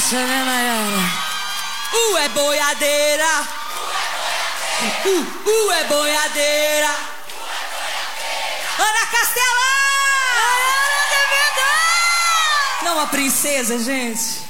essa, né, Maiara? É boiadeira. É boiadeira. Ana Castelã! Maiara, Não, a princesa, gente.